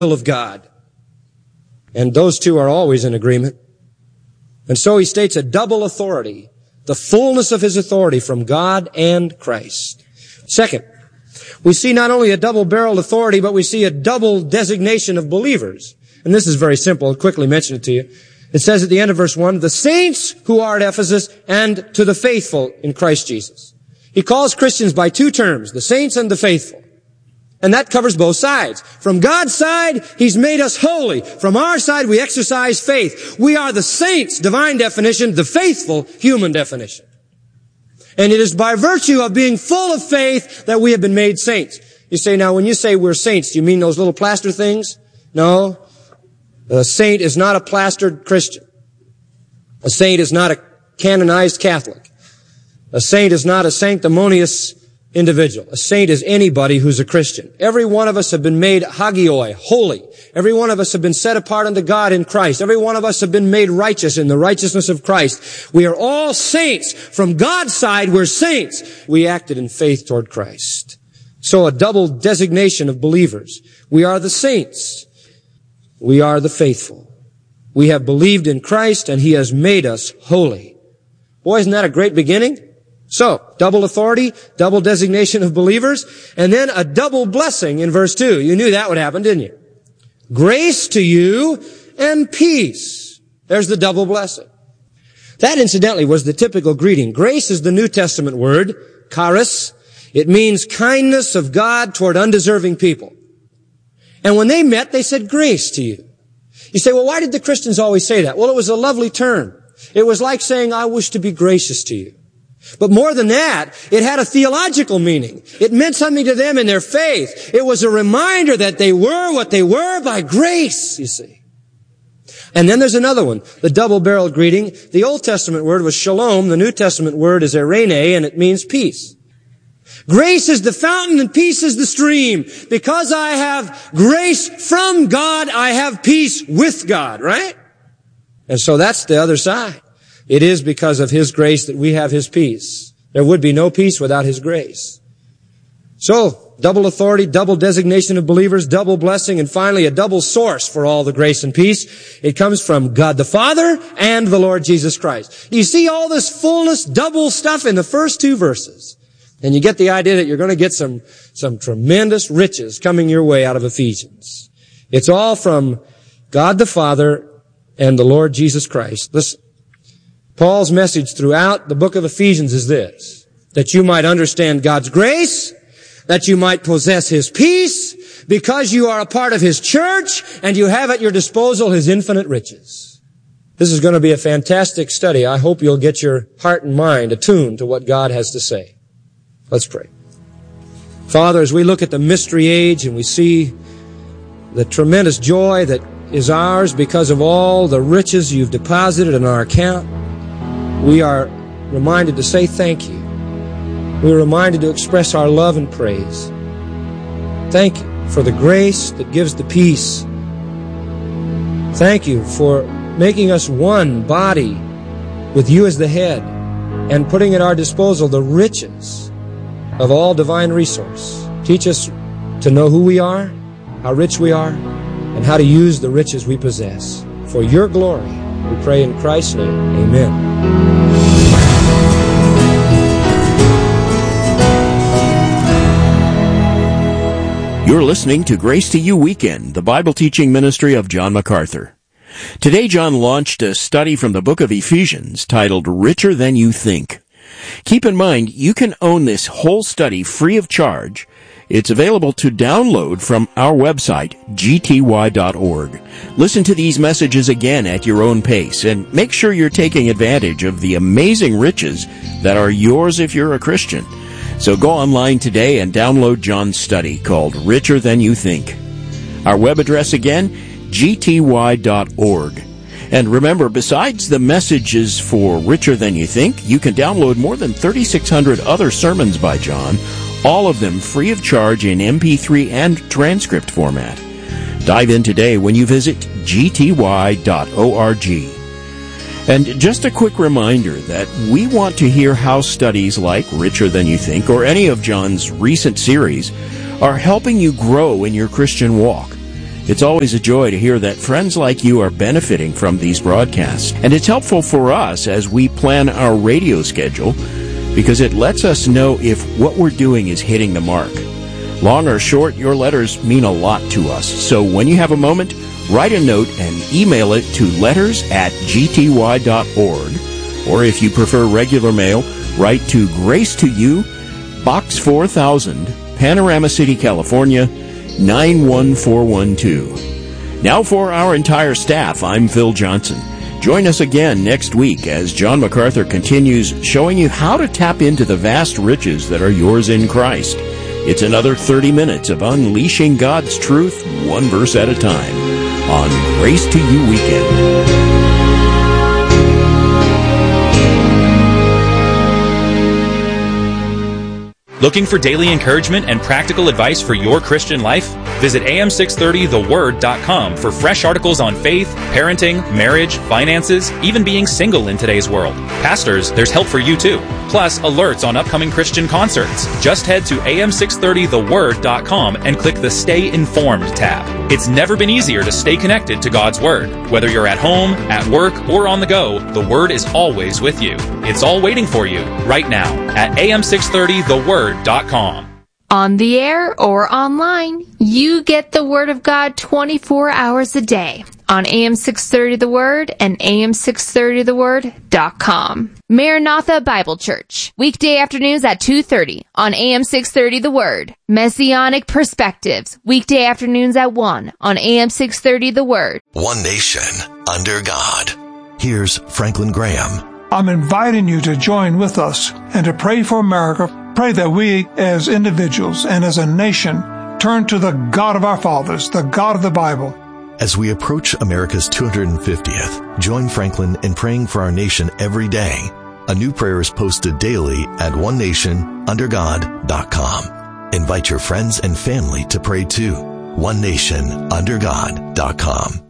will of God. And those two are always in agreement. And so he states a double authority, the fullness of his authority from God and Christ. Second, we see not only a double-barreled authority, but we see a double designation of believers. And this is very simple. I'll quickly mention it to you. It says at the end of verse 1, the saints who are at Ephesus and to the faithful in Christ Jesus. He calls Christians by two terms, the saints and the faithful. And that covers both sides. From God's side, He's made us holy. From our side, we exercise faith. We are the saints, divine definition, the faithful, human definition. And it is by virtue of being full of faith that we have been made saints. You say, now, when you say we're saints, do you mean those little plaster things? No. A saint is not a plastered Christian. A saint is not a canonized Catholic. A saint is not a sanctimonious individual. A saint is anybody who's a Christian. Every one of us have been made hagioi, holy. Every one of us have been set apart unto God in Christ. Every one of us have been made righteous in the righteousness of Christ. We are all saints. From God's side, we're saints. We acted in faith toward Christ. So a double designation of believers. We are the saints. We are the faithful. We have believed in Christ and He has made us holy. Boy, isn't that a great beginning? So, double authority, double designation of believers, and then a double blessing in verse 2. You knew that would happen, didn't you? Grace to you and peace. There's the double blessing. That, incidentally, was the typical greeting. Grace is the New Testament word, charis. It means kindness of God toward undeserving people. And when they met, they said, grace to you. You say, well, why did the Christians always say that? Well, it was a lovely term. It was like saying, I wish to be gracious to you. But more than that, it had a theological meaning. It meant something to them in their faith. It was a reminder that they were what they were by grace, you see. And then there's another one, the double-barreled greeting. The Old Testament word was shalom. The New Testament word is eirene, and it means peace. Grace is the fountain and peace is the stream. Because I have grace from God, I have peace with God, right? And so that's the other side. It is because of His grace that we have His peace. There would be no peace without His grace. So, double authority, double designation of believers, double blessing, and finally a double source for all the grace and peace. It comes from God the Father and the Lord Jesus Christ. You see all this fullness, double stuff in the first two verses. And you get the idea that you're going to get some tremendous riches coming your way out of Ephesians. It's all from God the Father and the Lord Jesus Christ. Listen. Paul's message throughout the book of Ephesians is this, that you might understand God's grace, that you might possess His peace, because you are a part of His church, and you have at your disposal His infinite riches. This is going to be a fantastic study. I hope you'll get your heart and mind attuned to what God has to say. Let's pray. Father, as we look at the mystery age and we see the tremendous joy that is ours because of all the riches you've deposited in our account, we are reminded to say thank you. We are reminded to express our love and praise. Thank you for the grace that gives the peace. Thank you for making us one body with you as the head and putting at our disposal the riches of all divine resource. Teach us to know who we are, how rich we are, and how to use the riches we possess. For your glory, we pray in Christ's name. Amen. You're listening to Grace to You Weekend, the Bible teaching ministry of John MacArthur. Today, John launched a study from the book of Ephesians titled Richer Than You Think. Keep in mind, you can own this whole study free of charge. It's available to download from our website, gty.org. Listen to these messages again at your own pace, and make sure you're taking advantage of the amazing riches that are yours if you're a Christian. So go online today and download John's study called Richer Than You Think. Our web address again, gty.org. And remember, besides the messages for Richer Than You Think, you can download more than 3,600 other sermons by John, all of them free of charge in MP3 and transcript format. Dive in today when you visit gty.org. And just a quick reminder that we want to hear how studies like Richer Than You Think or any of John's recent series are helping you grow in your Christian walk. It's always a joy to hear that friends like you are benefiting from these broadcasts. And it's helpful for us as we plan our radio schedule because it lets us know if what we're doing is hitting the mark. Long or short, your letters mean a lot to us. So when you have a moment, write a note and email it to letters@gty.org. Or if you prefer regular mail, write to Grace to You, Box 4000, Panorama City, California, 91412. Now for our entire staff, I'm Phil Johnson. Join us again next week as John MacArthur continues showing you how to tap into the vast riches that are yours in Christ. It's another 30 minutes of unleashing God's truth, one verse at a time, on Grace to You Weekend. Looking for daily encouragement and practical advice for your Christian life? Visit am630theword.com for fresh articles on faith, parenting, marriage, finances, even being single in today's world. Pastors, there's help for you too. Plus, alerts on upcoming Christian concerts. Just head to am630theword.com and click the Stay Informed tab. It's never been easier to stay connected to God's Word. Whether you're at home, at work, or on the go, the Word is always with you. It's all waiting for you right now at am630theword.com. On the air or online, you get the Word of God 24 hours a day on AM630 The Word and AM630theword.com. Maranatha Bible Church, weekday afternoons at 2:30 on AM630 The Word. Messianic Perspectives, weekday afternoons at 1 on AM630 The Word. One nation under God. Here's Franklin Graham. I'm inviting you to join with us and to pray for America. Pray that we as individuals and as a nation turn to the God of our fathers, the God of the Bible. As we approach America's 250th, join Franklin in praying for our nation every day. A new prayer is posted daily at onenationundergod.com. Invite your friends and family to pray too. onenationundergod.com.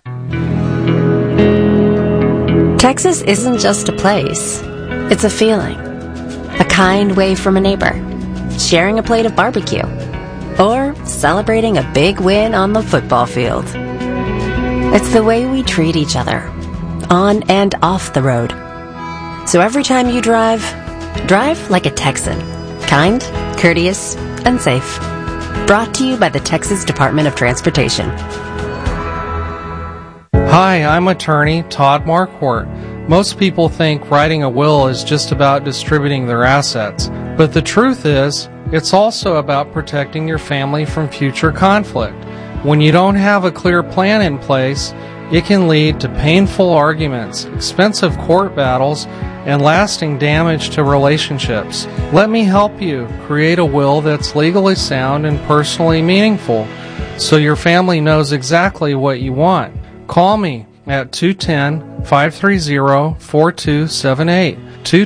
Texas isn't just a place. It's a feeling. A kind wave from a neighbor, sharing a plate of barbecue, or celebrating a big win on the football field. It's the way we treat each other, on and off the road. So every time you drive like a Texan. Kind, courteous, and safe. Brought to you by the Texas Department of Transportation. Hi, I'm attorney Todd Marquardt. Most people think writing a will is just about distributing their assets, but the truth is, it's also about protecting your family from future conflict. When you don't have a clear plan in place, it can lead to painful arguments, expensive court battles, and lasting damage to relationships. Let me help you create a will that's legally sound and personally meaningful, so your family knows exactly what you want. Call me at 210-530-4278,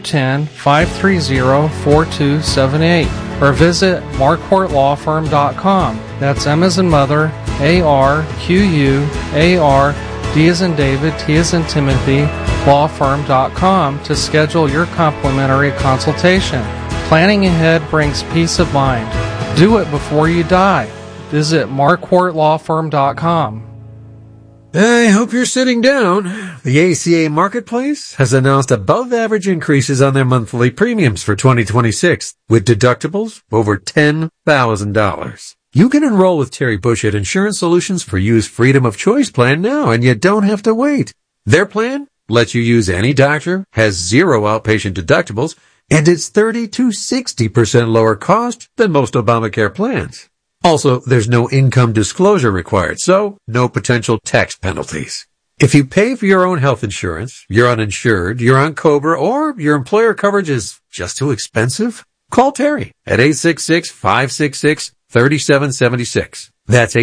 210-530-4278, or visit marquardtlawfirm.com. That's M as in mother, A-R-Q-U-A-R, D as in David, T as in Timothy, lawfirm.com to schedule your complimentary consultation. Planning ahead brings peace of mind. Do it before you die. Visit marquardtlawfirm.com. I hope you're sitting down. The ACA Marketplace has announced above-average increases on their monthly premiums for 2026, with deductibles over $10,000. You can enroll with Terry Bushett Insurance Solutions for You's Freedom of Choice plan now, and you don't have to wait. Their plan lets you use any doctor, has zero outpatient deductibles, and it's 30 to 60% lower cost than most Obamacare plans. Also, there's no income disclosure required, so no potential tax penalties. If you pay for your own health insurance, you're uninsured, you're on COBRA, or your employer coverage is just too expensive, call Terry at 866-566-3776. That's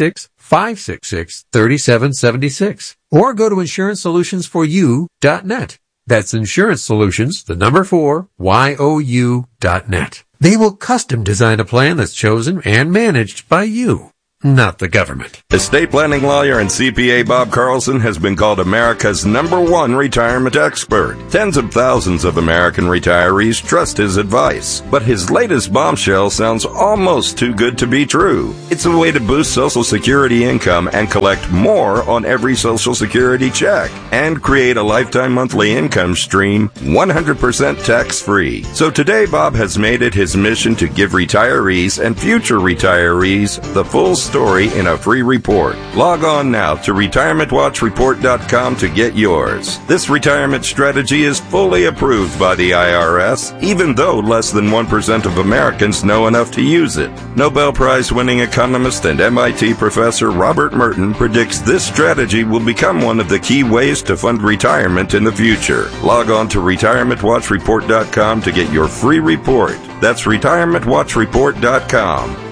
866-566-3776. Or go to insurancesolutionsforyou.net. That's Insurance Solutions, the number 4, YOU.net. They will custom design a plan that's chosen and managed by you. not the government. Estate planning lawyer and CPA Bob Carlson has been called America's #1 retirement expert. Tens of thousands of American retirees trust his advice. But his latest bombshell sounds almost too good to be true. It's a way to boost Social Security income and collect more on every Social Security check and create a lifetime monthly income stream 100% tax-free. So today, Bob has made it his mission to give retirees and future retirees the full story in a free report. Log on now to retirementwatchreport.com to get yours. This retirement strategy is fully approved by the IRS, even though less than 1% of Americans know enough to use it. Nobel Prize-winning economist and MIT professor Robert Merton predicts this strategy will become one of the key ways to fund retirement in the future. Log on to retirementwatchreport.com to get your free report. That's retirementwatchreport.com.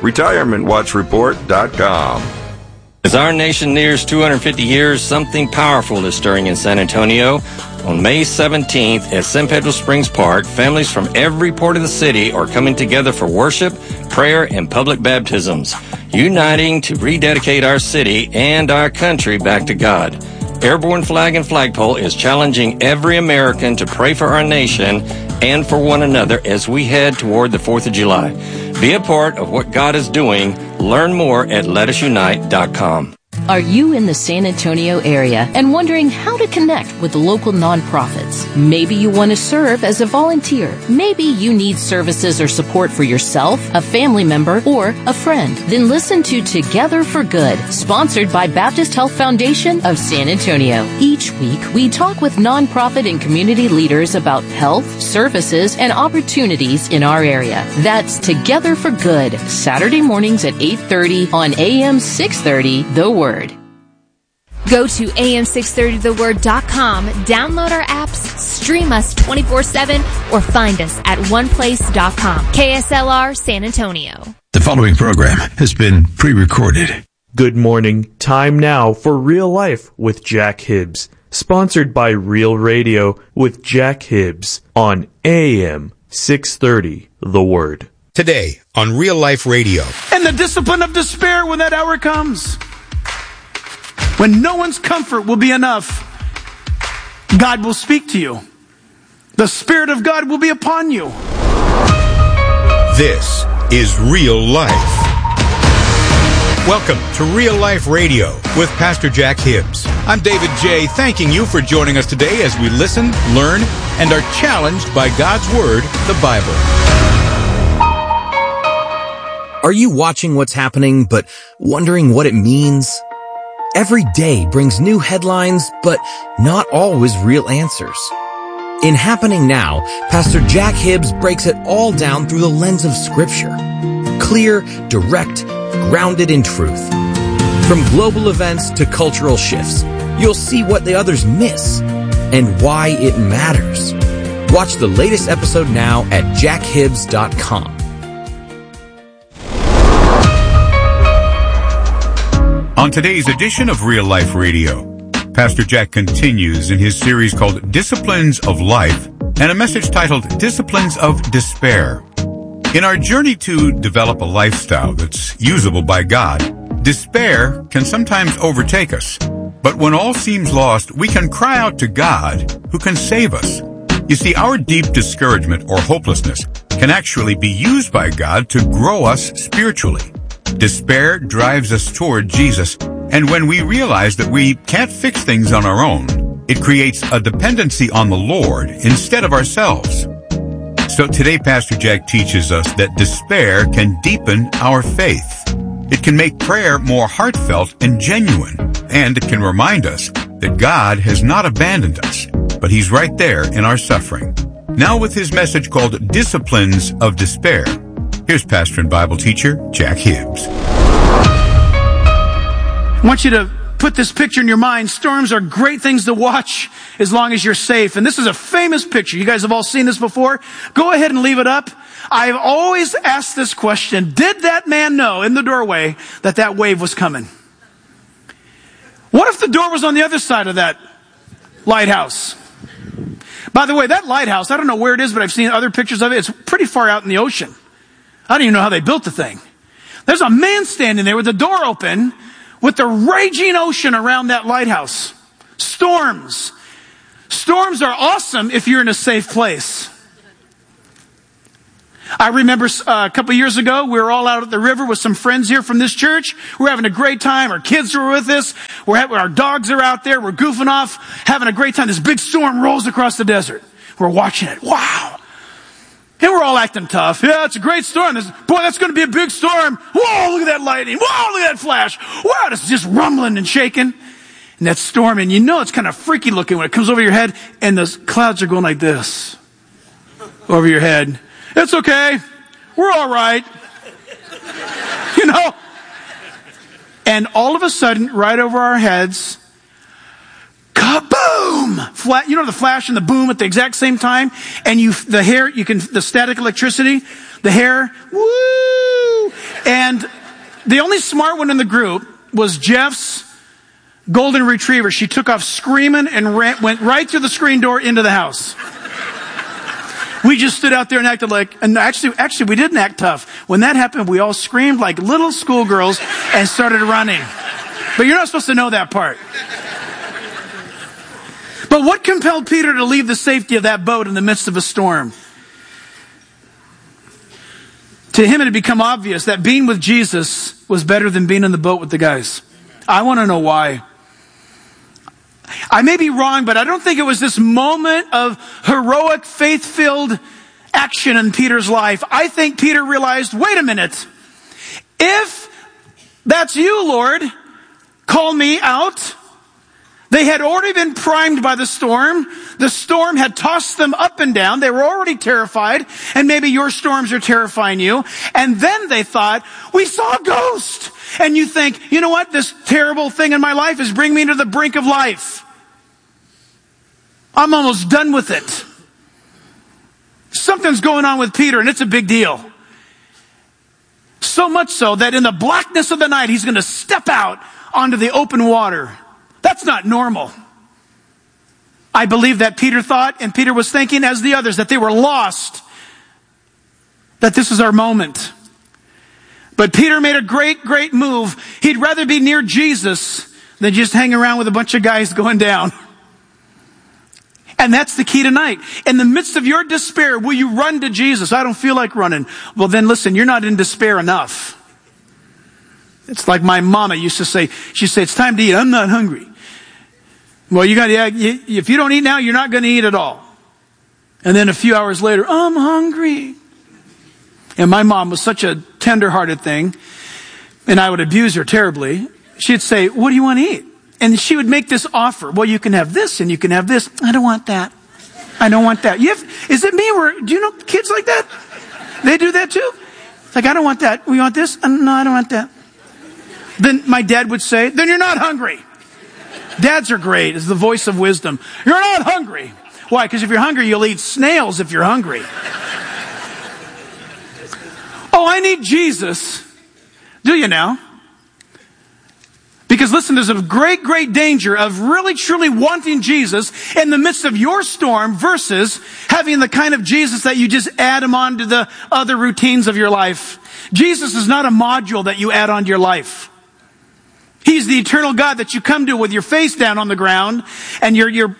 retirementwatchreport.com. As our nation nears 250 years, something powerful is stirring in San Antonio. On May 17th at San Pedro Springs Park, families from every part of the city are coming together for worship, prayer, and public baptisms, uniting to rededicate our city and our country back to God. Airborne Flag and Flagpole is challenging every American to pray for our nation and for one another as we head toward the 4th of July. Be a part of what God is doing. Learn more at letasunite.com. Are you in the San Antonio area and wondering how to connect with the local nonprofits? Maybe you want to serve as a volunteer. Maybe you need services or support for yourself, a family member, or a friend. Then listen to Together for Good, sponsored by Baptist Health Foundation of San Antonio. Each week, we talk with nonprofit and community leaders about health, services, and opportunities in our area. That's Together for Good, Saturday mornings at 8:30 on AM 630, The Word. Go to am630theword.com, download our apps, stream us 24/7, or find us at oneplace.com. KSLR San Antonio. The following program has been pre-recorded. Good morning. Time now for Real Life with Jack Hibbs. Sponsored by Real Radio with Jack Hibbs on AM 630, The Word. Today on Real Life Radio. And the discipline of despair when that hour comes. When no one's comfort will be enough, God will speak to you. The Spirit of God will be upon you. This is Real Life. Welcome to Real Life Radio with Pastor Jack Hibbs. I'm David J., thanking you for joining us today as we listen, learn, and are challenged by God's Word, the Bible. Are you watching what's happening but wondering what it means? Every day brings new headlines, but not always real answers. In Happening Now, Pastor Jack Hibbs breaks it all down through the lens of Scripture. Clear, direct, grounded in truth. From global events to cultural shifts, you'll see what the others miss and why it matters. Watch the latest episode now at jackhibbs.com. On today's edition of Real Life Radio, Pastor Jack continues in his series called Disciplines of Life and a message titled Disciplines of Despair. In our journey to develop a lifestyle that's usable by God, despair can sometimes overtake us. But when all seems lost, we can cry out to God who can save us. You see, our deep discouragement or hopelessness can actually be used by God to grow us spiritually. Despair drives us toward Jesus, and when we realize that we can't fix things on our own, it creates a dependency on the Lord instead of ourselves. So today Pastor Jack teaches us that despair can deepen our faith. It can make prayer more heartfelt and genuine, and it can remind us that God has not abandoned us, but He's right there in our suffering. Now with his message called Disciplines of Despair, here's pastor and Bible teacher Jack Hibbs. I want you to put this picture in your mind. Storms are great things to watch as long as you're safe. And this is a famous picture. You guys have all seen this before. Go ahead and leave it up. I've always asked this question. Did that man know in the doorway that that wave was coming? What if the door was on the other side of that lighthouse? By the way, that lighthouse, I don't know where it is, but I've seen other pictures of it. It's pretty far out in the ocean. I don't even know how they built the thing. There's a man standing there with the door open with the raging ocean around that lighthouse. Storms. Storms are awesome if you're in a safe place. I remember a couple years ago, we were all out at the river with some friends here from this church. We're having a great time. Our kids were with us. Our dogs are out there. We're goofing off, having a great time. This big storm rolls across the desert. We're watching it. Wow. And we're all acting tough. Yeah, it's a great storm. Boy, that's going to be a big storm. Whoa, look at that lightning. Whoa, look at that flash. Wow, it's just rumbling and shaking. And that storm, and you know it's kind of freaky looking when it comes over your head, and the clouds are going like this over your head. It's okay. We're all right. You know? And all of a sudden, right over our heads, kaboom! You know the flash and the boom at the exact same time? And the static electricity, the hair, woo! And the only smart one in the group was Jeff's golden retriever. She took off screaming and went right through the screen door into the house. We just stood out there and acted like, and actually we didn't act tough. When that happened, we all screamed like little schoolgirls and started running. But you're not supposed to know that part. But what compelled Peter to leave the safety of that boat in the midst of a storm? To him it had become obvious that being with Jesus was better than being in the boat with the guys. I want to know why. I may be wrong, but I don't think it was this moment of heroic, faith-filled action in Peter's life. I think Peter realized, wait a minute. If that's you, Lord, call me out. They had already been primed by the storm. The storm had tossed them up and down. They were already terrified. And maybe your storms are terrifying you. And then they thought, we saw a ghost. And you think, you know what? This terrible thing in my life is bringing me to the brink of life. I'm almost done with it. Something's going on with Peter, and it's a big deal. So much so that in the blackness of the night, he's going to step out onto the open water. That's not normal. I believe that Peter thought, and Peter was thinking as the others, that they were lost. That this is our moment. But Peter made a great, great move. He'd rather be near Jesus than just hang around with a bunch of guys going down. And that's the key tonight. In the midst of your despair, will you run to Jesus? I don't feel like running. Well, then listen, you're not in despair enough. It's like my mama used to say. She'd say, it's time to eat. I'm not hungry. Well, if you don't eat now, you're not going to eat at all. And then a few hours later, I'm hungry. And my mom was such a tender-hearted thing, and I would abuse her terribly. She'd say, what do you want to eat? And she would make this offer. Well, you can have this and you can have this. I don't want that. I don't want that. Is it me or do you know kids like that? They do that too? It's like, I don't want that. We want this? No, I don't want that. Then my dad would say, then you're not hungry. Dads are great. It's the voice of wisdom. You're not hungry. Why? Because if you're hungry, you'll eat snails if you're hungry. Oh, I need Jesus. Do you now? Because listen, there's a great, great danger of really, truly wanting Jesus in the midst of your storm versus having the kind of Jesus that you just add him on to the other routines of your life. Jesus is not a module that you add on to your life. He's the eternal God that you come to with your face down on the ground and you're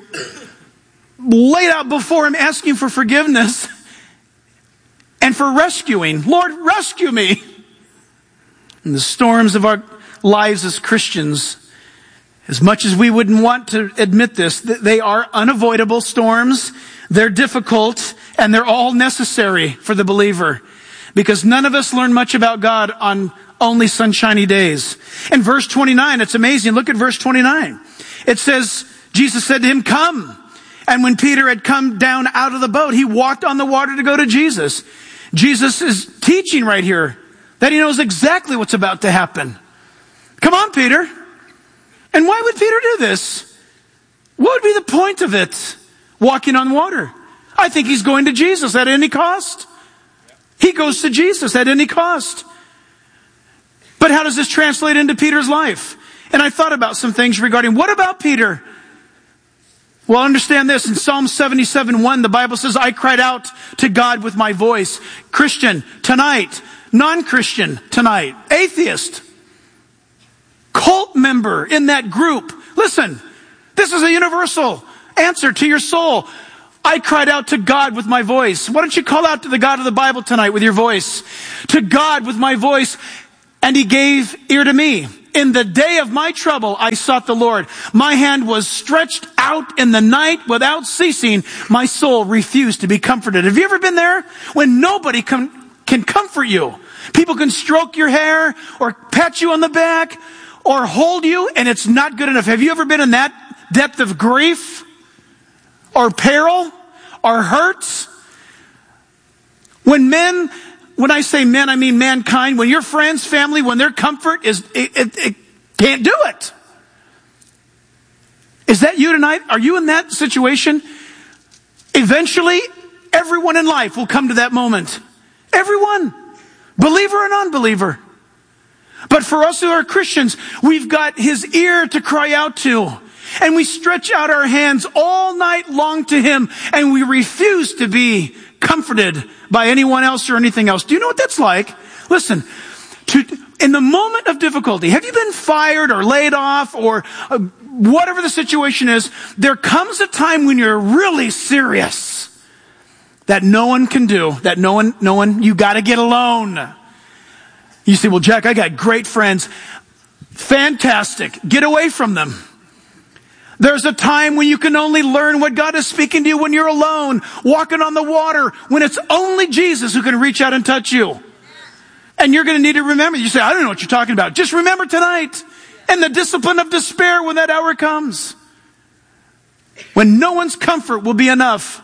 laid out before him asking for forgiveness and for rescuing. Lord, rescue me. In the storms of our lives as Christians, as much as we wouldn't want to admit this, they are unavoidable storms. They're difficult and they're all necessary for the believer because none of us learn much about God on only sunshiny days. In verse 29, it's amazing. Look at verse 29. It says, Jesus said to him, come. And when Peter had come down out of the boat, he walked on the water to go to Jesus. Jesus is teaching right here that he knows exactly what's about to happen. Come on, Peter. And why would Peter do this? What would be the point of it? Walking on water. I think he's going to Jesus at any cost. He goes to Jesus at any cost. But how does this translate into Peter's life? And I thought about some things regarding, what about Peter? Well, understand this. In Psalm 77:1, the Bible says, I cried out to God with my voice. Christian, tonight, non-Christian tonight, atheist, cult member in that group, listen, this is a universal answer to your soul. I cried out to God with my voice. Why don't you call out to the God of the Bible tonight with your voice? To God with my voice, and He gave ear to me. In the day of my trouble, I sought the Lord. My hand was stretched out in the night without ceasing. My soul refused to be comforted. Have you ever been there? When nobody can comfort you. People can stroke your hair or pat you on the back or hold you, and it's not good enough. Have you ever been in that depth of grief or peril or hurts? When I say men, I mean mankind. When your friends, family, when their comfort it can't do it. Is that you tonight? Are you in that situation? Eventually, everyone in life will come to that moment. Everyone. Believer or non-believer. But for us who are Christians, we've got His ear to cry out to. And we stretch out our hands all night long to Him, and we refuse to be comforted by anyone else or anything else. Do you know what that's like? Listen, in the moment of difficulty, have you been fired or laid off or whatever the situation is, there comes a time when you're really serious that no one can do, that no one, you gotta get alone. You say, well, Jack, I got great friends. Fantastic. Get away from them. There's a time when you can only learn what God is speaking to you when you're alone, walking on the water, when it's only Jesus who can reach out and touch you. And you're going to need to remember. You say, I don't know what you're talking about. Just remember tonight and the discipline of despair when that hour comes. When no one's comfort will be enough,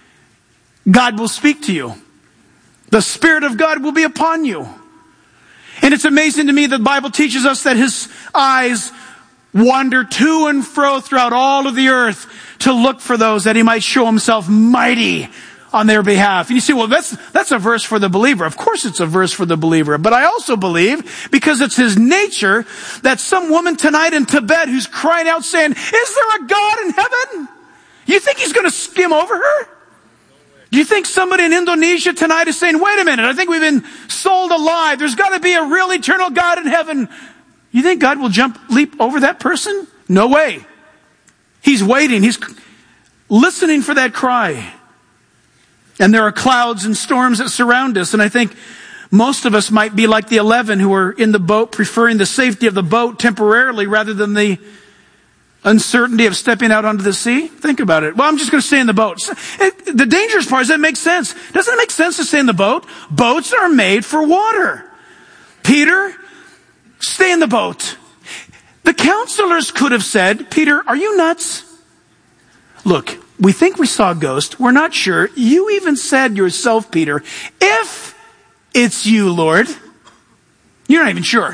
God will speak to you. The Spirit of God will be upon you. And it's amazing to me that the Bible teaches us that His eyes wander to and fro throughout all of the earth to look for those that He might show Himself mighty on their behalf. And you say, well, that's a verse for the believer. Of course it's a verse for the believer. But I also believe, because it's His nature, that some woman tonight in Tibet who's crying out saying, is there a God in heaven? You think He's going to skim over her? Do you think somebody in Indonesia tonight is saying, wait a minute, I think we've been sold a lie. There's got to be a real eternal God in heaven. You think God will leap over that person? No way. He's waiting. He's listening for that cry. And there are clouds and storms that surround us. And I think most of us might be like the 11 who are in the boat, preferring the safety of the boat temporarily rather than the uncertainty of stepping out onto the sea. Think about it. Well, I'm just going to stay in the boat. The dangerous part is that it makes sense. Doesn't it make sense to stay in the boat? Boats are made for water. Peter, stay in the boat. The counselors could have said, Peter, are you nuts? Look, we think we saw a ghost. We're not sure. You even said yourself, Peter, if it's you, Lord, you're not even sure.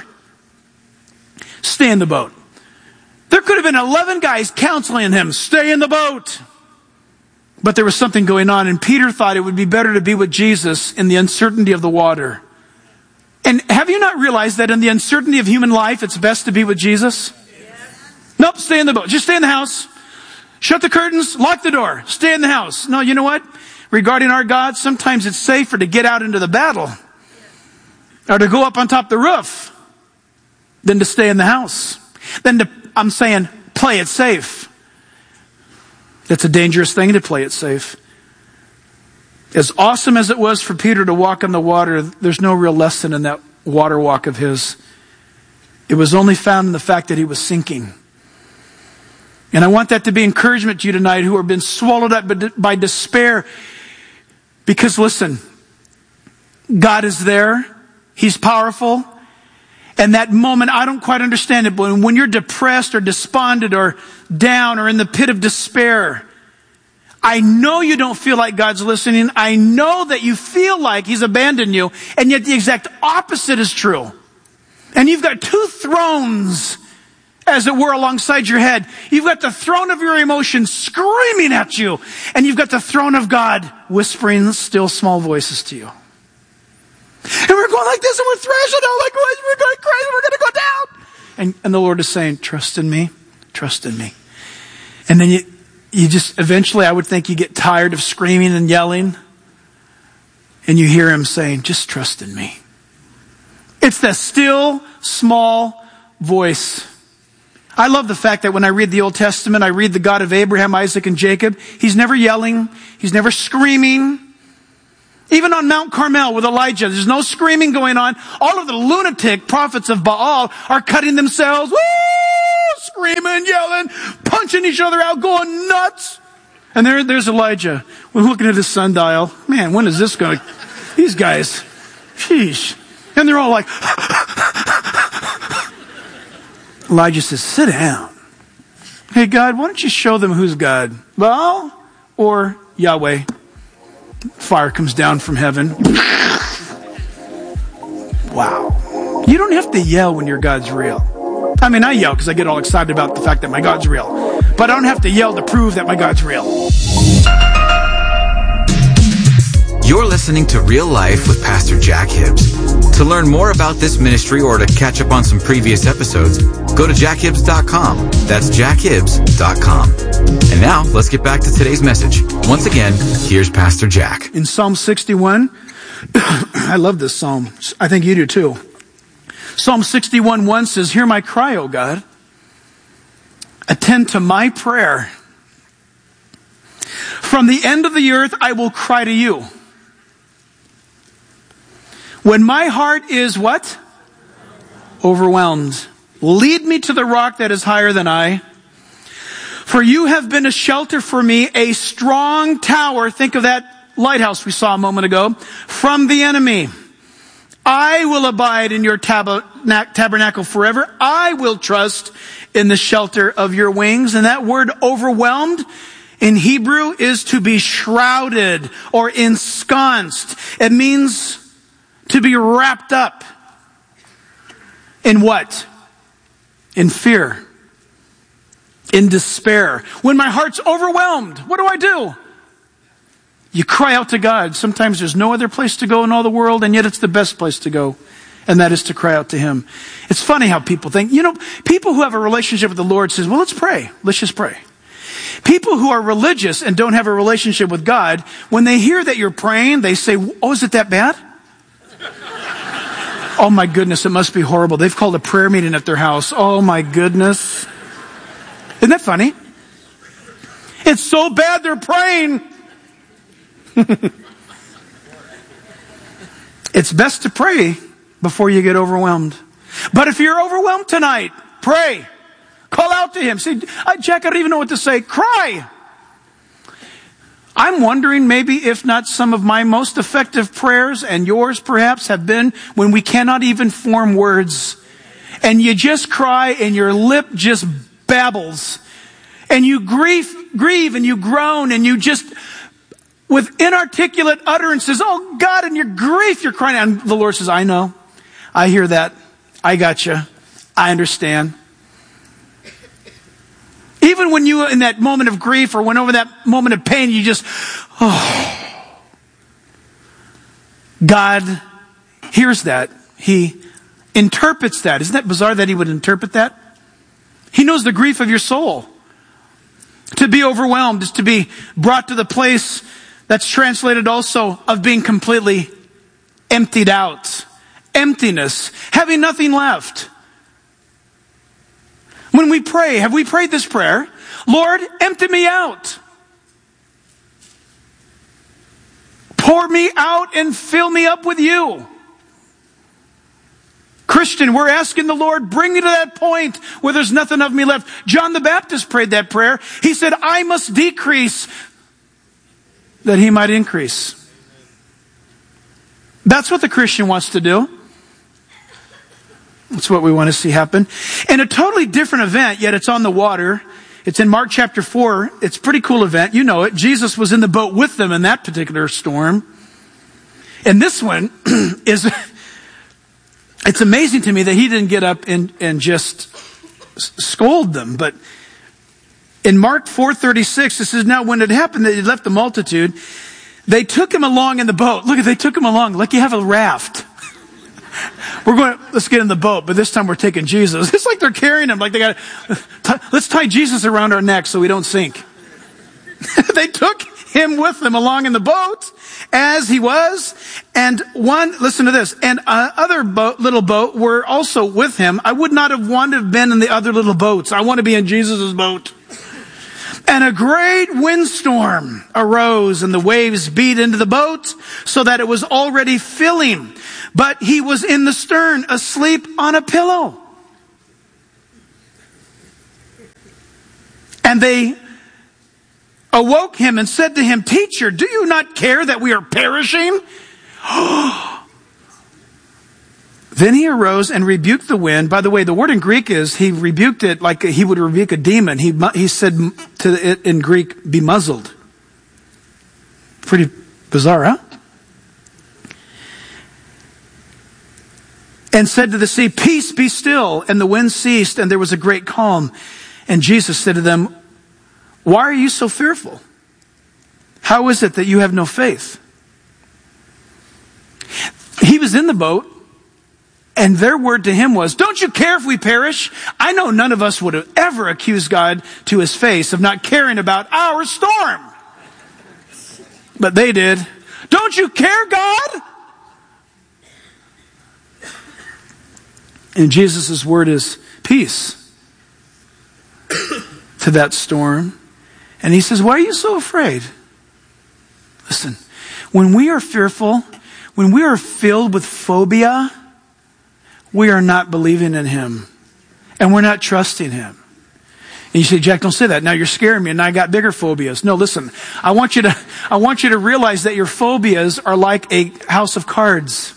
Stay in the boat. There could have been 11 guys counseling him, stay in the boat. But there was something going on, and Peter thought it would be better to be with Jesus in the uncertainty of the water. And have you not realized that in the uncertainty of human life, it's best to be with Jesus? Yes. Nope, stay in the boat. Just stay in the house. Shut the curtains, lock the door, stay in the house. No, you know what? Regarding our God, sometimes it's safer to get out into the battle or to go up on top of the roof than to stay in the house. I'm saying, play it safe. It's a dangerous thing to play it safe. As awesome as it was for Peter to walk on the water, there's no real lesson in that water walk of his. It was only found in the fact that he was sinking. And I want that to be encouragement to you tonight who have been swallowed up by despair. Because listen, God is there. He's powerful. And that moment, I don't quite understand it, but when you're depressed or despondent or down or in the pit of despair, I know you don't feel like God's listening. I know that you feel like He's abandoned you, and yet the exact opposite is true. And you've got two thrones, as it were, alongside your head. You've got the throne of your emotions screaming at you, and you've got the throne of God whispering still small voices to you. And we're going like this, and we're thrashing out like we're going crazy, we're going to go down. And the Lord is saying, trust in me, trust in me. And then you just, eventually I would think you get tired of screaming and yelling. And you hear Him saying, just trust in me. It's the still, small voice. I love the fact that when I read the Old Testament, I read the God of Abraham, Isaac, and Jacob. He's never yelling. He's never screaming. Even on Mount Carmel with Elijah, there's no screaming going on. All of the lunatic prophets of Baal are cutting themselves, woo, screaming, yelling, punching each other out, going nuts. And there's Elijah. We're looking at his sundial. Man, when is this going to... These guys, sheesh. And they're all like... Elijah says, sit down. Hey, God, why don't you show them who's God? Baal or Yahweh? Fire comes down from heaven. Wow. You don't have to yell when your God's real. I mean, I yell because I get all excited about the fact that my God's real. But I don't have to yell to prove that my God's real. You're listening to Real Life with Pastor Jack Hibbs. To learn more about this ministry or to catch up on some previous episodes, go to jackhibbs.com. That's jackhibbs.com. And now, let's get back to today's message. Once again, here's Pastor Jack. In Psalm 61, I love this psalm. I think you do too. Psalm 61:1 says, hear my cry, O God. Attend to my prayer. From the end of the earth, I will cry to you. When my heart is what? Overwhelmed. Lead me to the rock that is higher than I. For you have been a shelter for me, a strong tower. Think of that lighthouse we saw a moment ago. From the enemy. I will abide in your tabernacle forever. I will trust in the shelter of your wings. And that word overwhelmed in Hebrew is to be shrouded or ensconced. It means to be wrapped up. In what? In fear. In despair. When my heart's overwhelmed, what do? You cry out to God. Sometimes there's no other place to go in all the world, and yet it's the best place to go. And that is to cry out to Him. It's funny how people think. You know, people who have a relationship with the Lord says, well, let's pray. Let's just pray. People who are religious and don't have a relationship with God, when they hear that you're praying, they say, oh, is it that bad? Oh my goodness, it must be horrible. They've called a prayer meeting at their house. Oh my goodness. Isn't that funny? It's so bad they're praying. It's best to pray before you get overwhelmed. But if you're overwhelmed tonight, pray. Call out to Him. Say, Jack, I don't even know what to say. Cry. I'm wondering maybe if not some of my most effective prayers, and yours perhaps, have been when we cannot even form words. And you just cry and your lip just babbles. And you grieve and you groan and you just, with inarticulate utterances, oh God, in your grief you're crying out. And the Lord says, I know. I hear that. I got you. I understand. Even when you, in that moment of grief or when over that moment of pain, you just, oh. God hears that. He interprets that. Isn't that bizarre that He would interpret that? He knows the grief of your soul. To be overwhelmed is to be brought to the place that's translated also of being completely emptied out. Emptiness. Having nothing left. When we pray, have we prayed this prayer? Lord, empty me out. Pour me out and fill me up with you. Christian, we're asking the Lord, bring me to that point where there's nothing of me left. John the Baptist prayed that prayer. He said, I must decrease that He might increase. That's what the Christian wants to do. That's what we want to see happen. In a totally different event, yet it's on the water. It's in Mark chapter 4. It's a pretty cool event. You know it. Jesus was in the boat with them in that particular storm. And this one is, it's amazing to me that He didn't get up and just scold them. But in Mark 4:36, it says, now when it happened that He left the multitude, they took Him along in the boat. Look, they took Him along like you have a raft. Let's get in the boat, but this time we're taking Jesus. It's like they're carrying Him, like they got, let's tie Jesus around our neck so we don't sink. They took him with them along in the boat as he was. And listen to this, and other little boat were also with him. I would not have wanted to have been in the other little boats. I want to be in Jesus' boat. And a great windstorm arose, and the waves beat into the boat so that it was already filling. But he was in the stern, asleep on a pillow. And they awoke him and said to him, "Teacher, do you not care that we are perishing?" Then he arose and rebuked the wind. By the way, the word in Greek is, he rebuked it like he would rebuke a demon. He said to it in Greek, "Be muzzled." Pretty bizarre, huh? And said to the sea, "Peace, be still." And the wind ceased, and there was a great calm. And Jesus said to them, "Why are you so fearful? How is it that you have no faith?" He was in the boat, and their word to him was, "Don't you care if we perish?" I know none of us would have ever accused God to his face of not caring about our storm. But they did. "Don't you care, God?" And Jesus' word is peace to that storm. And he says, "Why are you so afraid?" Listen, when we are fearful, when we are filled with phobia, we are not believing in him. And we're not trusting him. And you say, "Jack, don't say that. Now you're scaring me and I got bigger phobias." No, listen. I want you to realize that your phobias are like a house of cards.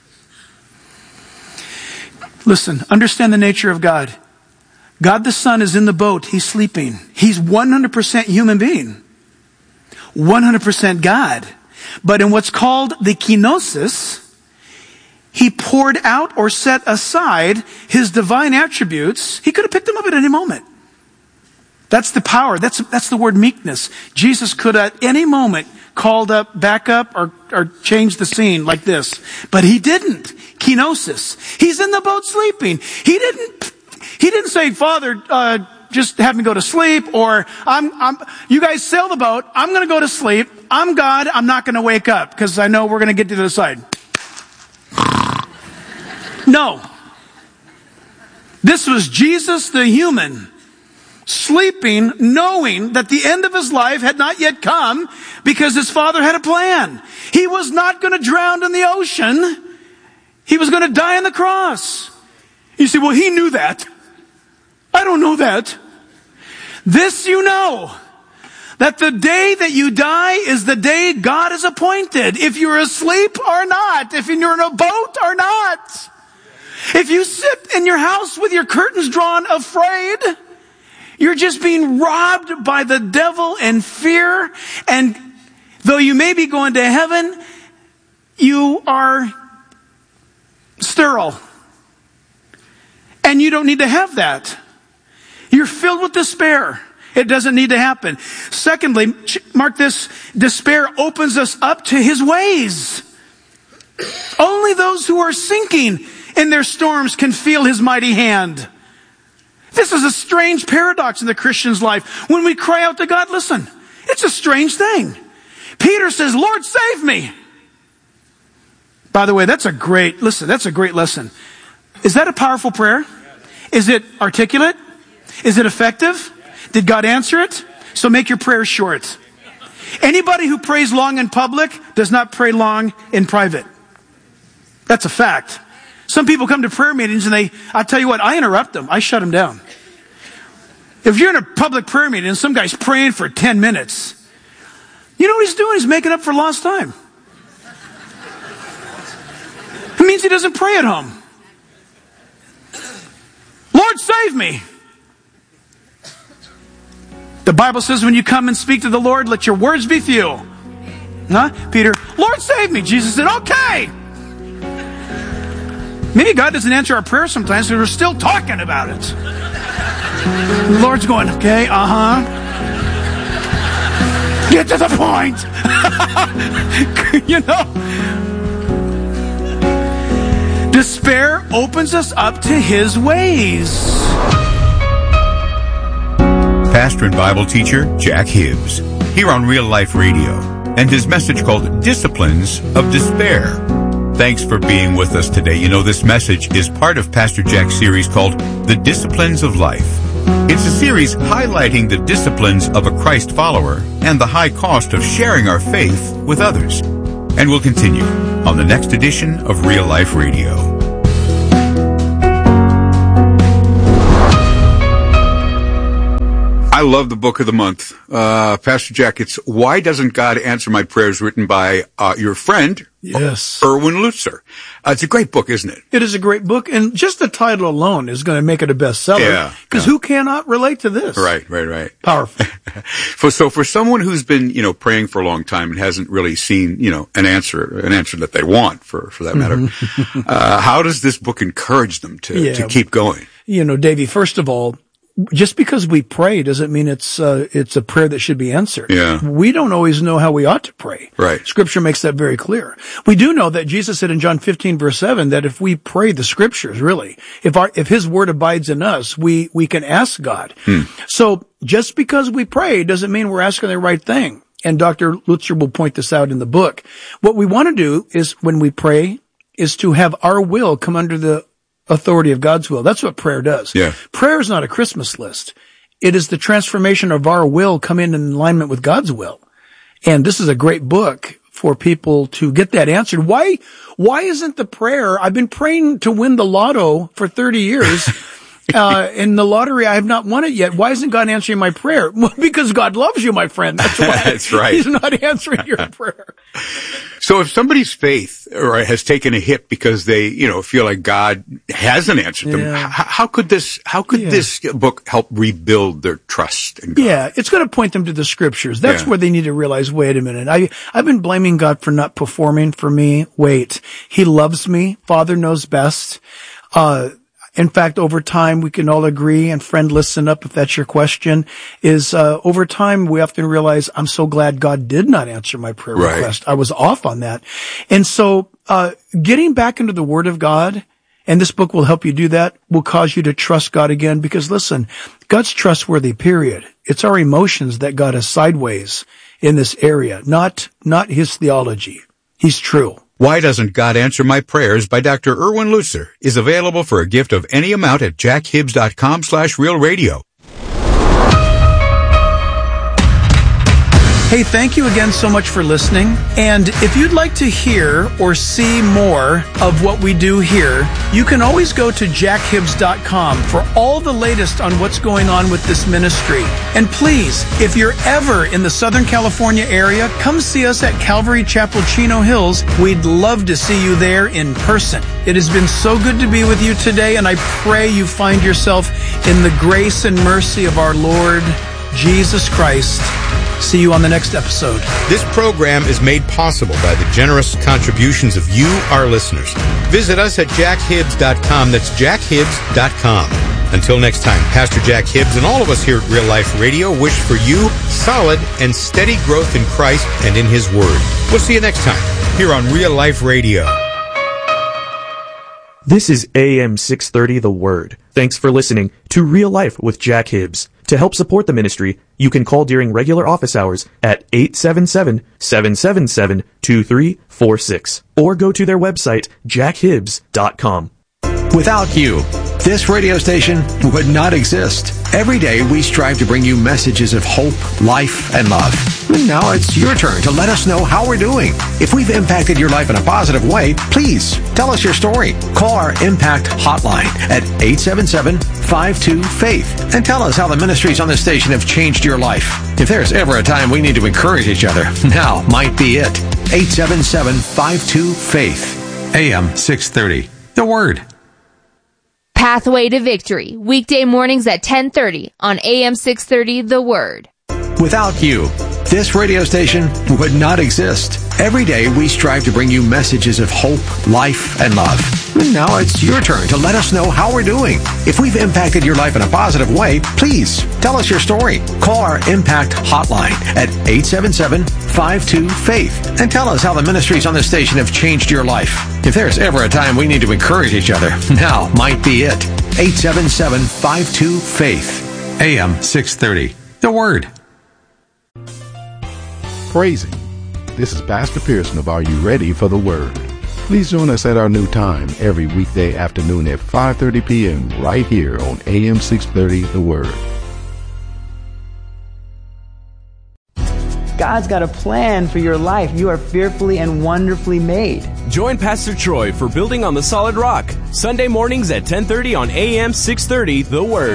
Listen, understand the nature of God. God the Son is in the boat. He's sleeping. He's 100% human being. 100% God. But in what's called the kenosis, he poured out or set aside his divine attributes. He could have picked them up at any moment. That's the power. That's the word meekness. Jesus could at any moment called up, back up, or change the scene like this. But he didn't. Kenosis. He's in the boat sleeping. He didn't say, "Father, just have me go to sleep," or you guys sail the boat. I'm going to go to sleep. I'm God. I'm not going to wake up because I know we're going to get to the other side. No. This was Jesus the human, sleeping, knowing that the end of his life had not yet come because his Father had a plan. He was not going to drown in the ocean. He was going to die on the cross. You say, "Well, he knew that." I don't know that. This you know, that the day that you die is the day God has appointed. If you're asleep or not, if you're in a boat or not. If you sit in your house with your curtains drawn afraid, you're just being robbed by the devil and fear. And though you may be going to heaven, you are sterile. And you don't need to have that. You're filled with despair. It doesn't need to happen. Secondly, mark this, despair opens us up to his ways. Only those who are sinking in their storms can feel his mighty hand. This is a strange paradox in the Christian's life. When we cry out to God, listen, it's a strange thing. Peter says, "Lord, save me." By the way, that's a great lesson. Is that a powerful prayer? Is it articulate? Is it effective? Did God answer it? So make your prayer short. Anybody who prays long in public does not pray long in private. That's a fact. Some people come to prayer meetings and I'll tell you what, I interrupt them. I shut them down. If you're in a public prayer meeting and some guy's praying for 10 minutes, you know what he's doing? He's making up for lost time. It means he doesn't pray at home. "Lord, save me." The Bible says when you come and speak to the Lord, let your words be few. Huh? Peter, "Lord, save me." Jesus said, "Okay." Maybe God doesn't answer our prayers sometimes because we're still talking about it. The Lord's going, "Okay, get to the point." You know? Despair opens us up to his ways. pastor and Bible teacher Jack Hibbs, here on Real Life Radio, and his message called Disciplines of Despair. Thanks for being with us today. You know, this message is part of Pastor Jack's series called The Disciplines of Life. It's a series highlighting the disciplines of a Christ follower and the high cost of sharing our faith with others. And we'll continue on the next edition of Real Life Radio. I love the book of the month. Pastor Jack, it's Why Doesn't God Answer My Prayers, written by your friend, yes, Erwin Lutzer. It's a great book, isn't it? It is a great book, and just the title alone is going to make it a bestseller. Yeah. Because who cannot relate to this? Right. Powerful. So for someone who's been, praying for a long time and hasn't really seen, an answer that they want for that matter, how does this book encourage them to keep going? Davey, first of all, just because we pray doesn't mean it's a prayer that should be answered. Yeah. We don't always know how we ought to pray. Right. Scripture makes that very clear. We do know that Jesus said in John 15 verse 7 that if we pray the Scriptures, really, if His Word abides in us, we can ask God. So just because we pray doesn't mean we're asking the right thing. And Dr. Lutzer will point this out in the book. What we want to do is, when we pray, is to have our will come under the authority of God's will. That's what prayer does. Yeah. Prayer is not a Christmas list. It is the transformation of our will come in alignment with God's will. And this is a great book for people to get that answered. Why isn't the prayer, I've been praying to win the lotto for 30 years. In the lottery, I have not won it yet. Why isn't God answering my prayer? Well, because God loves you, my friend. That's why. That's right. He's not answering your prayer. So if somebody's faith has taken a hit because they, feel like God hasn't answered them, how could this book help rebuild their trust in God? Yeah, it's going to point them to the Scriptures. That's where they need to realize, wait a minute, I've been blaming God for not performing for me. Wait, He loves me. Father knows best. In fact, over time, we can all agree, and friend, listen up if that's your question, is over time, we often realize, I'm so glad God did not answer my prayer request. I was off on that. And so getting back into the Word of God, and this book will help you do that, will cause you to trust God again, because listen, God's trustworthy, period. It's our emotions that got us sideways in this area, not His theology. He's true. Why Doesn't God Answer My Prayers by Dr. Erwin Lutzer is available for a gift of any amount at jackhibbs.com/realradio. Hey, thank you again so much for listening. And if you'd like to hear or see more of what we do here, you can always go to jackhibbs.com for all the latest on what's going on with this ministry. And please, if you're ever in the Southern California area, come see us at Calvary Chapel, Chino Hills. We'd love to see you there in person. It has been so good to be with you today, and I pray you find yourself in the grace and mercy of our Lord Jesus Christ. See you on the next episode. This program is made possible by the generous contributions of you, our listeners. Visit us at jackhibbs.com. That's jackhibbs.com. Until next time, Pastor Jack Hibbs and all of us here at Real Life Radio wish for you solid and steady growth in Christ and in His Word. We'll see you next time here on Real Life Radio. This is AM 630 The Word. Thanks for listening to Real Life with Jack Hibbs. To help support the ministry, you can call during regular office hours at 877-777-2346 or go to their website, jackhibbs.com. Without you, this radio station would not exist. Every day we strive to bring you messages of hope, life, and love. And now it's your turn to let us know how we're doing. If we've impacted your life in a positive way, please tell us your story. Call our Impact Hotline at 877-52-FAITH and tell us how the ministries on this station have changed your life. If there's ever a time we need to encourage each other, now might be it. 877-52-FAITH. AM 630. The Word. Pathway to Victory, weekday mornings at 10:30 on AM 630 The Word. Without you, this radio station would not exist. Every day we strive to bring you messages of hope, life, and love. And now it's your turn to let us know how we're doing. If we've impacted your life in a positive way, please tell us your story. Call our Impact Hotline at 877-52-FAITH and tell us how the ministries on this station have changed your life. If there's ever a time we need to encourage each other, now might be it. 877-52-FAITH. AM 630. the Word. Praising. This is Pastor Pearson of Are You Ready for the Word? Please join us at our new time every weekday afternoon at 5:30 p.m. right here on AM 630 The Word. God's got a plan for your life. You are fearfully and wonderfully made. Join Pastor Troy for Building on the Solid Rock, Sunday mornings at 10:30 on AM 630 The Word.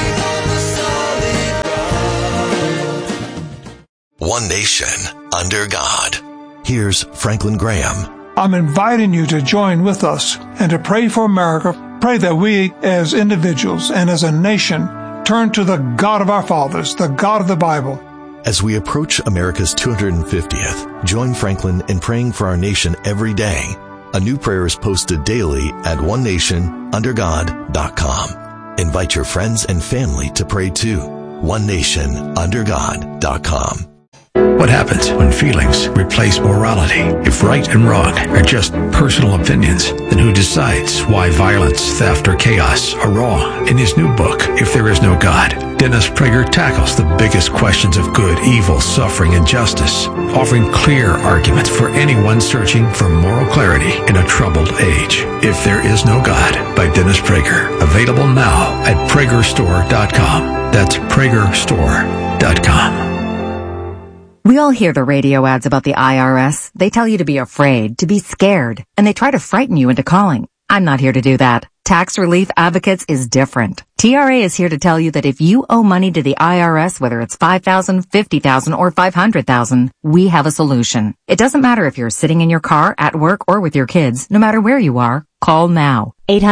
One nation under God. Here's Franklin Graham. I'm inviting you to join with us and to pray for America. Pray that we as individuals and as a nation turn to the God of our fathers, the God of the Bible. As we approach America's 250th, join Franklin in praying for our nation every day. A new prayer is posted daily at onenationundergod.com. Invite your friends and family to pray too. onenationundergod.com. What happens when feelings replace morality? If right and wrong are just personal opinions, then who decides why violence, theft, or chaos are wrong? In his new book, If There Is No God, Dennis Prager tackles the biggest questions of good, evil, suffering, and justice, offering clear arguments for anyone searching for moral clarity in a troubled age. If There Is No God by Dennis Prager. Available now at pragerstore.com. That's pragerstore.com. We all hear the radio ads about the IRS. They tell you to be afraid, to be scared, and they try to frighten you into calling. I'm not here to do that. Tax Relief Advocates is different. TRA is here to tell you that if you owe money to the IRS, whether it's $5,000, $50,000, or $500,000, we have a solution. It doesn't matter if you're sitting in your car, at work, or with your kids. No matter where you are, call now.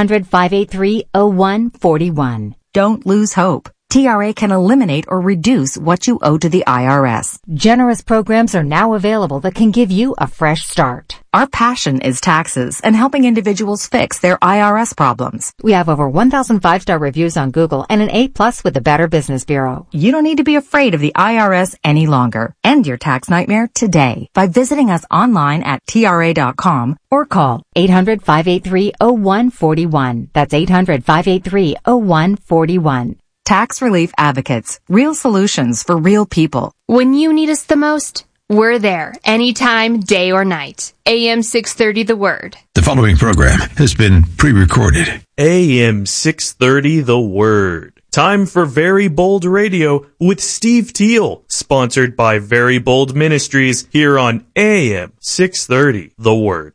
800-583-0141. Don't lose hope. TRA can eliminate or reduce what you owe to the IRS. Generous programs are now available that can give you a fresh start. Our passion is taxes and helping individuals fix their IRS problems. We have over 1,000 5-star reviews on Google and an A+ with the Better Business Bureau. You don't need to be afraid of the IRS any longer. End your tax nightmare today by visiting us online at TRA.com or call 800-583-0141. That's 800-583-0141. Tax Relief Advocates. Real solutions for real people. When you need us the most, we're there. Anytime, day or night. AM 630 The Word. The following program has been pre-recorded. AM 630 The Word. Time for Very Bold Radio with Steve Teal. Sponsored by Very Bold Ministries here on AM 630 The Word.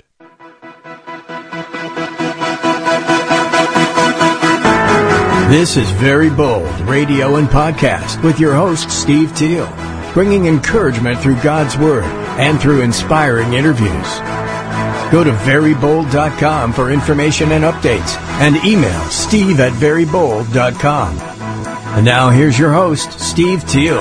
This is Very Bold Radio and Podcast with your host, Steve Teal, bringing encouragement through God's Word and through inspiring interviews. Go to verybold.com for information and updates and email steve@verybold.com. And now here's your host, Steve Teal.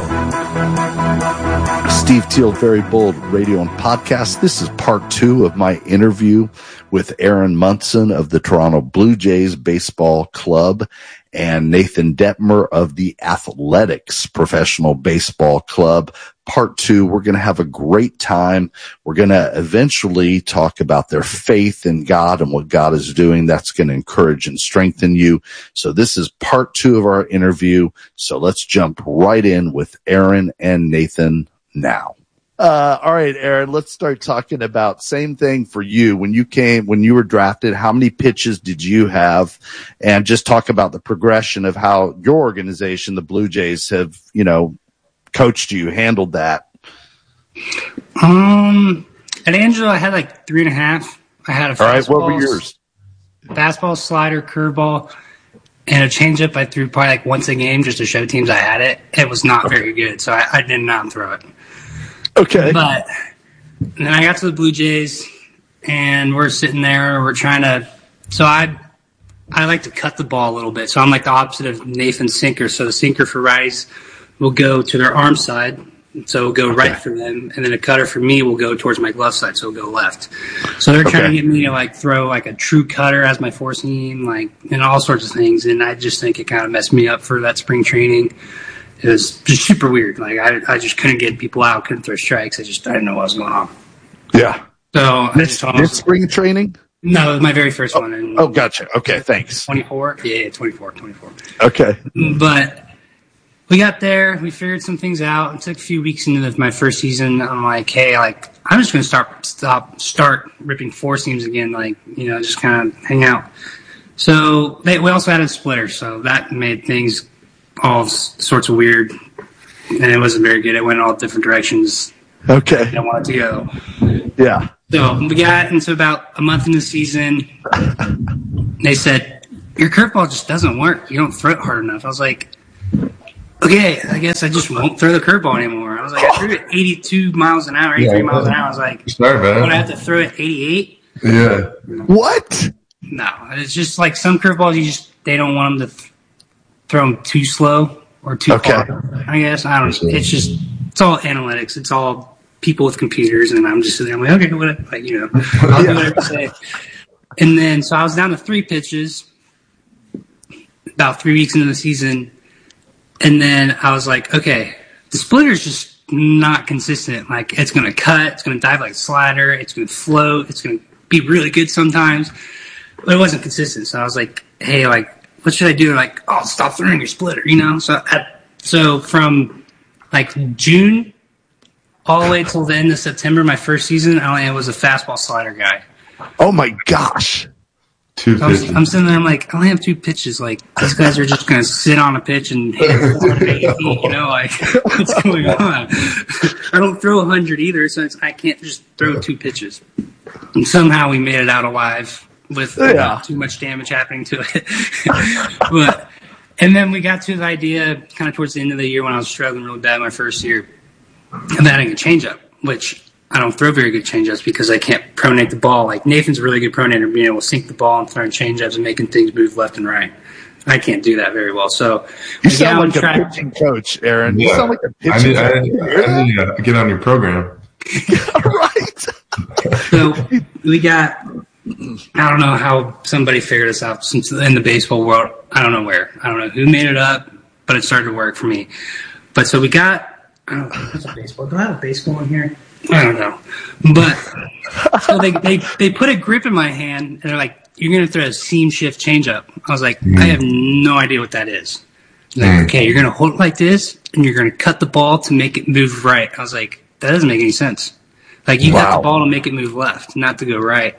Steve Teal, Very Bold Radio and Podcast. This is part 2 of my interview with Aaron Munson of the Toronto Blue Jays Baseball Club and Nathan Detmer of the Athletics Professional Baseball Club. Part 2, we're going to have a great time. We're going to eventually talk about their faith in God and what God is doing. That's going to encourage and strengthen you. So this is part 2 of our interview. So let's jump right in with Aaron and Nathan now. All right, Aaron, let's start talking about same thing for you. When you were drafted, how many pitches did you have? And just talk about the progression of how your organization, the Blue Jays, have, coached you, handled that. At Angelo, I had like 3.5. I had a fastball. All right, what were yours? Fastball, slider, curveball, and a changeup. I threw probably like once a game just to show teams I had it. It was not very good, so I did not throw it. Okay. But then I got to the Blue Jays, and we're sitting there. We're trying to – so I like to cut the ball a little bit. So I'm like the opposite of Nathan's sinker. So the sinker for righties will go to their arm side, so it'll go right for them. And then a cutter for me will go towards my glove side, so it'll go left. So they're trying to get me to like throw like a true cutter as my four seam, like, and all sorts of things. And I just think it kind of messed me up for that spring training. It was just super weird. Like I just couldn't get people out, couldn't throw strikes. I didn't know what was going on. Yeah. So this spring training? No, it was my very first one. Gotcha. Okay, thanks. 24? Yeah, 24. Okay. But we got there. We figured some things out. It took a few weeks into my first season. I'm like, hey, like, I'm just going to start ripping four seams again, like, you know, just kind of hang out. So we also added splitters, so that made things all sorts of weird, and it wasn't very good. It went in all different directions. Okay. I didn't want it to go. Yeah. So we got into about a month into the season. They said, your curveball just doesn't work. You don't throw it hard enough. I was like, okay, I guess I just won't throw the curveball anymore. I was like, I threw it 82 miles an hour, 83 miles an hour. I was like, sorry, man. Would I have to throw it 88? Yeah. What? No, it's just like some curveballs, they don't want them to throw them too slow or too far. I guess. I don't know. It's all analytics. It's all people with computers, and I'm just sitting there, I'm like, okay, whatever, like, you know, I'll do whatever you say. And then, so I was down to 3 pitches about 3 weeks into the season. And then I was like, okay, the splitter's just not consistent. Like, it's going to cut, it's going to dive like a slider, it's going to float, it's going to be really good sometimes. But it wasn't consistent. So I was like, hey, like, what should I do? Like, oh, stop throwing your splitter, you know? So from like June all the way till the end of September, my first season, I was a fastball slider guy. Oh my gosh. I'm sitting there, I'm like, I only have 2 pitches. Like, these guys are just going to sit on a pitch and hit it 480 feet, you know? Like, what's going on? I don't throw 100 either, so I can't just throw 2 pitches. And somehow we made it out alive with not too much damage happening to it. And then we got to the idea kind of towards the end of the year when I was struggling really bad my first year of adding a changeup, which I don't throw very good changeups because I can't pronate the ball. Like, Nathan's a really good pronator, being able to sink the ball and throwing changeups and making things move left and right. I can't do that very well. So you sound like a pitching coach, Aaron. Yeah. You sound like a pitching coach. I need to get on your program. Right. So we got, I don't know how somebody figured this out since in the baseball world. I don't know where. I don't know who made it up, but it started to work for me. But so we got, I don't know, what's a baseball? Do I have a baseball in here? I don't know. But so they put a grip in my hand, and they're like, you're going to throw a seam shift changeup. I was like, I have no idea what that is. Like, okay, you're going to hold it like this, and you're going to cut the ball to make it move right. I was like, that doesn't make any sense. Like, you cut the ball to make it move left, not to go right.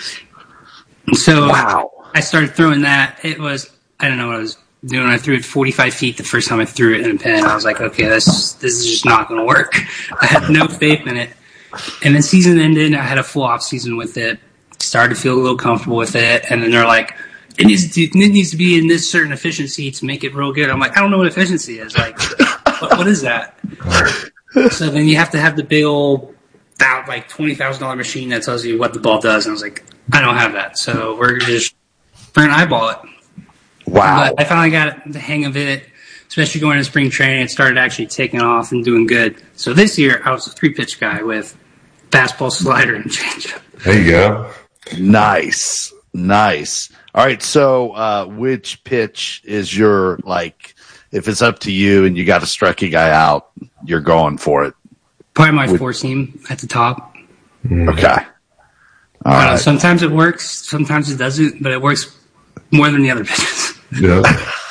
And so I started throwing that. It was, I don't know what I was doing. I threw it 45 feet the first time I threw it in a pen. I was like, okay, this is just not going to work. I had no faith in it. And then season ended. I had a full off season with it. Started to feel a little comfortable with it. And then they're like, it needs to be in this certain efficiency to make it real good. I'm like, I don't know what efficiency is. Like, what is that? So then you have to have the big old, like $20,000 machine that tells you what the ball does. And I was like, I don't have that. So we're going to eyeball it. Wow. But I finally got the hang of it, especially going to spring training. It started actually taking off and doing good. So this year, I was a 3-pitch guy with fastball, slider, and changeup. There you go. Nice. All right, so which pitch is your, like, if it's up to you and you got to strike a guy out, you're going for it? Probably my 4-seam at the top. Okay. All right. Sometimes it works, sometimes it doesn't, but it works more than the other pitches. Yeah.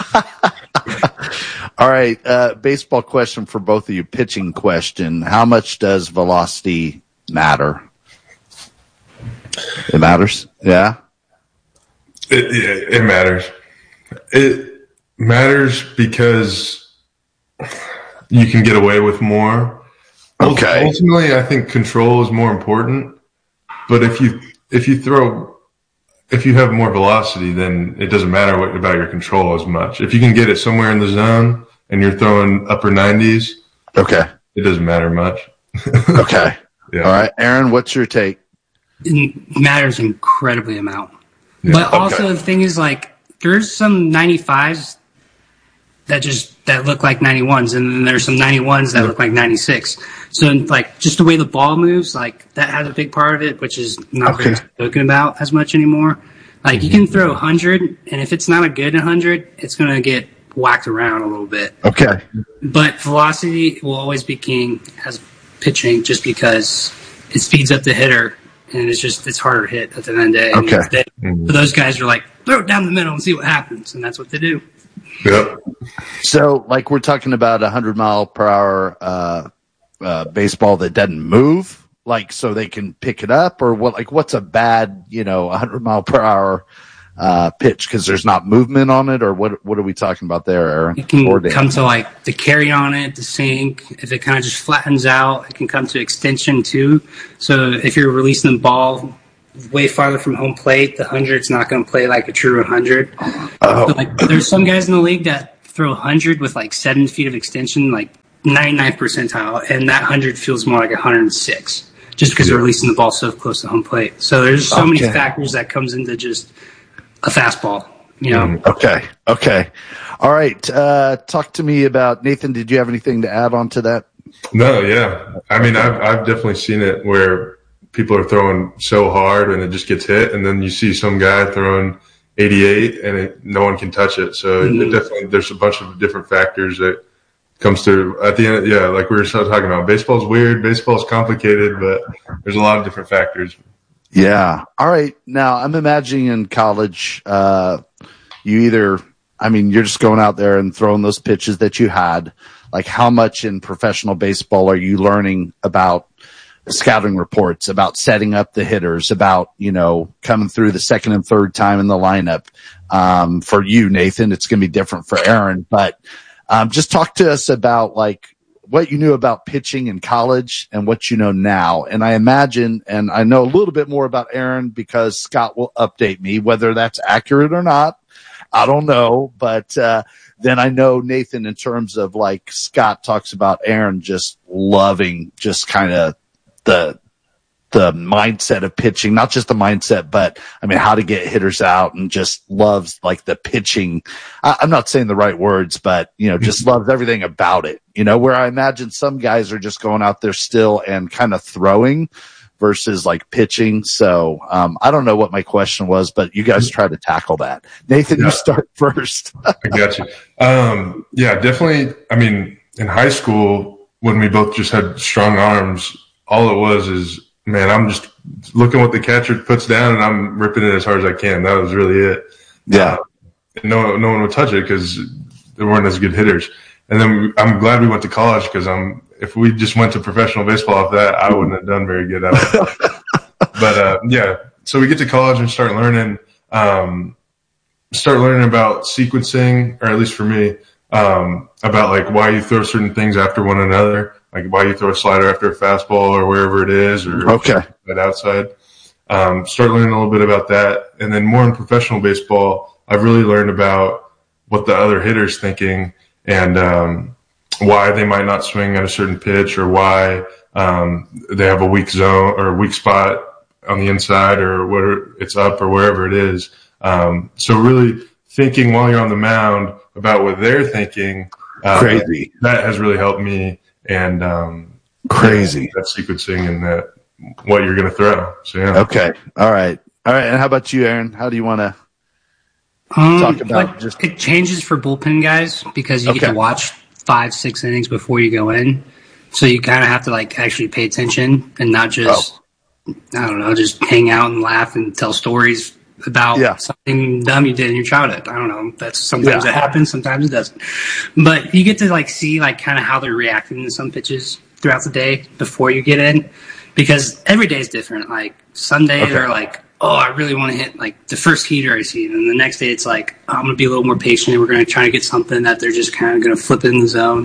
All right. Baseball question for both of you. Pitching question. How much does velocity matter? It matters. Yeah. It matters. It matters because you can get away with more. Okay. Ultimately, I think control is more important. But if you have more velocity, then it doesn't matter about your control as much. If you can get it somewhere in the zone and you're throwing upper 90s, okay, it doesn't matter much. Okay. Yeah. All right, Aaron, what's your take? It matters incredibly amount. Yeah. But also the thing is, like, there's some 95s that look like 91s, and then there's some 91s that look like 96. So, like, just the way the ball moves, like, that has a big part of it, which is not very spoken about as much anymore. Like, you can throw 100, and if it's not a good 100, it's going to get whacked around a little bit. Okay. But velocity will always be king as pitching, just because it speeds up the hitter, and it's harder to hit at the end of the day. Okay. For those guys are like, throw it down the middle and see what happens, and that's what they do. Yep. So, like, we're talking about 100-mile-per-hour baseball that doesn't move, like, so they can pick it up, or what? Like, what's a bad, 100-mile-per-hour pitch because there's not movement on it, or what are we talking about there, Aaron? It can come to like the carry on it, the sink. If it kind of just flattens out, it can come to extension too. So if you're releasing the ball way farther from home plate, the 100's not going to play like a true 100. Oh. So like, there's some guys in the league that throw 100 with like 7 feet of extension, like 99th percentile, and that 100 feels more like 106 just because they're releasing the ball so close to home plate. So there's so many factors that comes into just a fastball, Okay. All right. Talk to me about, Nathan, did you have anything to add on to that? No, yeah. I mean, I've definitely seen it where people are throwing so hard and it just gets hit, and then you see some guy throwing 88 and no one can touch it. So it definitely, there's a bunch of different factors that comes through at the end. Yeah, like we were talking about, baseball's weird, baseball's complicated, but there's a lot of different factors. Yeah. All right. Now, I'm imagining in college, you're just going out there and throwing those pitches that you had. Like, how much in professional baseball are you learning about scouting reports, about setting up the hitters, about, coming through the second and third time in the lineup? For you, Nathan, it's going to be different for Aaron, but just talk to us about, like, what you knew about pitching in college and what you know now. And I imagine, and I know a little bit more about Aaron because Scott will update me, whether that's accurate or not. I don't know. But then I know Nathan, in terms of, like, Scott talks about Aaron just loving just kind of the mindset of pitching, not just the mindset, but how to get hitters out, and just loves, like, the pitching. I'm not saying the right words, but, just loves everything about it, where I imagine some guys are just going out there still and kind of throwing versus, like, pitching. So, I don't know what my question was, but you guys try to tackle that. Nathan, you start first. I got you. Yeah, definitely. In high school, when we both just had strong arms, all it was is, man, I'm just looking what the catcher puts down and I'm ripping it as hard as I can. That was really it. Yeah. No one would touch it because they weren't as good hitters. And then I'm glad we went to college because if we just went to professional baseball off that, I wouldn't have done very good at it. But yeah, so we get to college and start learning about sequencing, or at least for me, about, like, why you throw certain things after one another. Like, why you throw a slider after a fastball or wherever it is, or that outside. Start learning a little bit about that. And then more in professional baseball, I've really learned about what the other hitter's thinking, and why they might not swing at a certain pitch, or why they have a weak zone or a weak spot on the inside, or whether it's up or wherever it is. So really thinking while you're on the mound about what they're thinking, crazy. That has really helped me. And crazy, that sequencing and that what you're going to throw. So yeah. Okay. All right. And how about you, Aaron? How do you want to talk about? It changes for bullpen guys because you get to watch 5-6 innings before you go in, so you kind of have to, like, actually pay attention and not just just hang out and laugh and tell stories about something dumb you did in your childhood. I don't know. That's sometimes it happens, sometimes it doesn't. But you get to, like, see, like, kind of how they're reacting to some pitches throughout the day before you get in, because every day is different. Like, Sunday they're like, oh, I really want to hit, like, the first heater I see, and the next day it's like, oh, I'm going to be a little more patient. We're going to try to get something that they're just kind of going to flip it in the zone.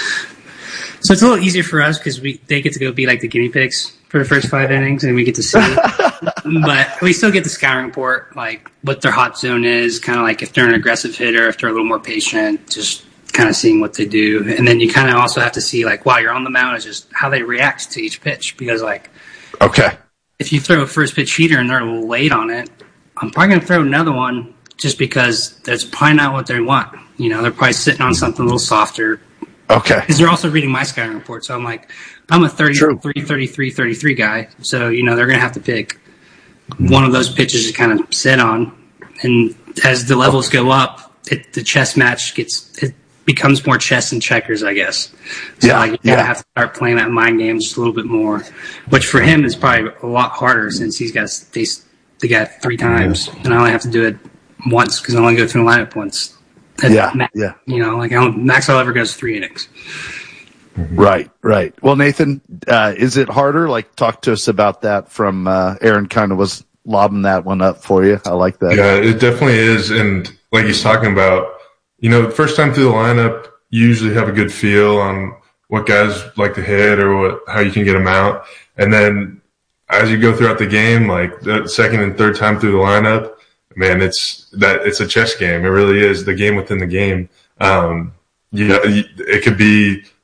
So it's a little easier for us because they get to go be like the guinea pigs for the first 5 innings, and we get to see. But we still get the scouting report, like what their hot zone is, kind of like if they're an aggressive hitter, if they're a little more patient, just kind of seeing what they do. And then you kind of also have to see, like, while you're on the mound, is just how they react to each pitch. Because, like, if you throw a first pitch heater and they're a little late on it, I'm probably going to throw another one just because that's probably not what they want. They're probably sitting on something a little softer. Okay. Because they're also reading my scouting report. So I'm like, I'm a 33, 33 guy. So, they're going to have to pick one of those pitches to kind of sit on. And as the levels go up, the chess match it becomes more chess and checkers, I guess. So you gotta have to start playing that mind game just a little bit more, which for him is probably a lot harder since he's got they got 3 times, and I only have to do it once because I only go through the lineup once. You know, like max I'll ever go is 3 innings. Right. Well, Nathan, is it harder? Like, talk to us about that from Aaron kind of was lobbing that one up for you. I like that. Yeah, it definitely is. And like he's talking about, you know, the first time through the lineup, you usually have a good feel on what guys like to hit or how you can get them out. And then as you go throughout the game, like the second and third time through the lineup, man, it's a chess game. It really is the game within the game. It could be